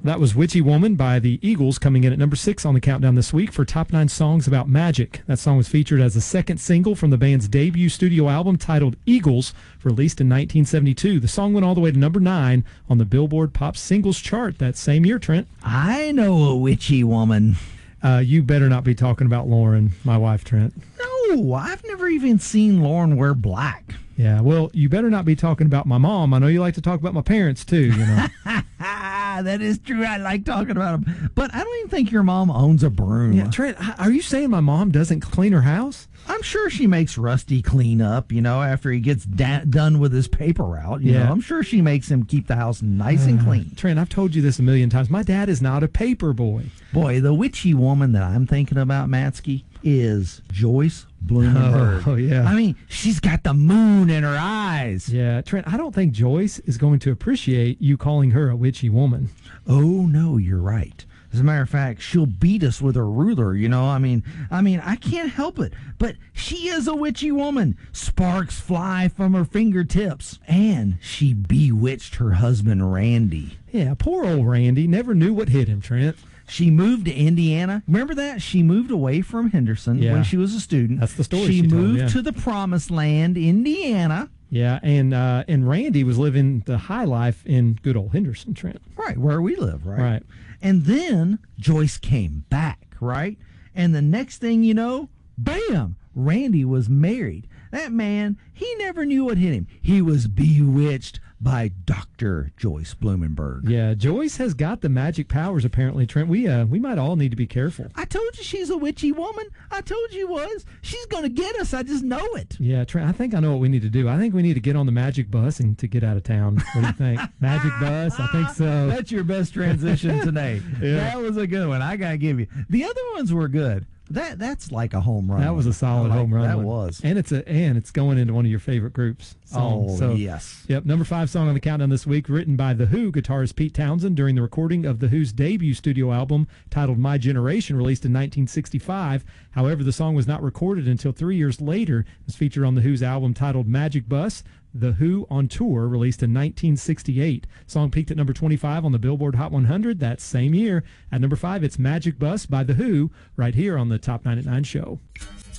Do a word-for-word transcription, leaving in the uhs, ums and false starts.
That was Witchy Woman by the Eagles, coming in at number six on the countdown this week for top nine songs about magic. That song was featured as the second single from the band's debut studio album titled Eagles, released in nineteen seventy-two. The song went all the way to number nine on the Billboard Pop Singles chart that same year, Trent. I know a witchy woman. Uh, you better not be talking about Lauren, my wife, Trent. No, I've never even seen Lauren wear black. Yeah, well, you better not be talking about my mom. I know you like to talk about my parents, too, you know. That is true. I like talking about them. But I don't even think your mom owns a broom. Yeah, Trent, are you saying my mom doesn't clean her house? I'm sure she makes Rusty clean up, you know, after he gets da- done with his paper route. You Yeah. know, I'm sure she makes him keep the house nice and clean. Uh, Trent, I've told you this a million times. My dad is not a paper boy. Boy, the witchy woman that I'm thinking about, Matsky, is Joyce Blumenberg. Oh, yeah. I mean, she's got the moon in her eyes. Yeah, Trent, I don't think Joyce is going to appreciate you calling her a witchy woman. Oh, no, you're right. As a matter of fact, she'll beat us with her ruler, you know. I mean, I mean, I can't help it, but she is a witchy woman. Sparks fly from her fingertips, and she bewitched her husband, Randy. Yeah, poor old Randy never knew what hit him, Trent. She moved to Indiana. Remember that? She moved away from Henderson Yeah. when she was a student. That's the story She, she told, moved yeah. to the promised land, Indiana. Yeah, and uh, and Randy was living the high life in good old Henderson, Trent. Right, where we live, right? Right. And then Joyce came back, right? And the next thing you know, bam, Randy was married. That man, he never knew what hit him. He was bewitched by Doctor Joyce Blumenberg. Yeah, Joyce has got the magic powers, apparently, Trent. We uh, we might all need to be careful. I told you she's a witchy woman. I told you was. She's going to get us. I just know it. Yeah, Trent, I think I know what we need to do. I think we need to get on the magic bus and to get out of town. What do you think? Magic bus? I think so. That's your best transition today. Yeah. That was a good one. I got to give you. The other ones were good. That That's like a home run. That was a solid I like- home run. That one. was. And it's a and it's going into one of your favorite groups. Songs. Oh, so, yes. Yep, number five song on the countdown this week, written by The Who guitarist Pete Townsend during the recording of The Who's debut studio album titled My Generation, released in nineteen sixty-five. However, the song was not recorded until three years later. It was featured on The Who's album titled Magic Bus, The Who on Tour, released in nineteen sixty-eight. Song peaked at number twenty-five on the Billboard Hot one hundred that same year. At number five, it's Magic Bus by The Who, right here on the Top nine at nine show.